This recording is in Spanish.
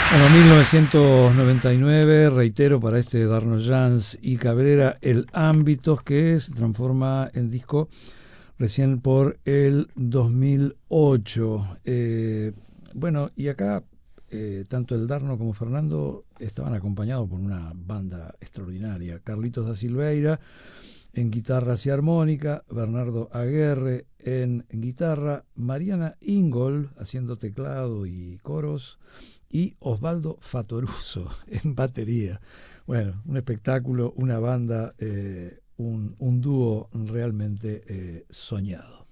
Bueno, 1999, reitero, para este Darno-Jans y Cabrera, el Ámbitos, que se transforma en disco recién por el 2008. Bueno, y acá tanto el Darno como Fernando estaban acompañados por una banda extraordinaria. Carlitos da Silveira en guitarras y armónica, Bernardo Aguerre en guitarra, Mariana Ingol haciendo teclado y coros, y Osvaldo Fatoruso en batería. Bueno, un espectáculo, una banda, un dúo realmente soñado.